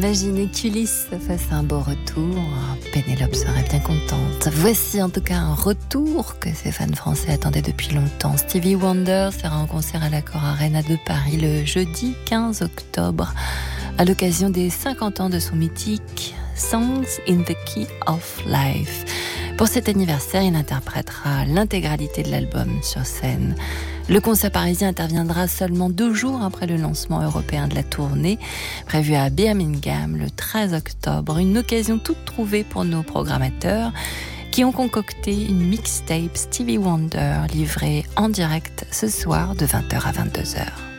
imaginé qu'Ulysse fasse un beau retour. Pénélope serait bien contente. Voici en tout cas un retour que ses fans français attendaient depuis longtemps. Stevie Wonder sera en concert à l'Accor Arena de Paris le jeudi 15 octobre à l'occasion des 50 ans de son mythique Songs in the Key of Life. Pour cet anniversaire, il interprétera l'intégralité de l'album sur scène. Le concert parisien interviendra seulement 2 jours après le lancement européen de la tournée, prévu à Birmingham le 13 octobre. Une occasion toute trouvée pour nos programmateurs qui ont concocté une mixtape Stevie Wonder livrée en direct ce soir de 20h à 22h.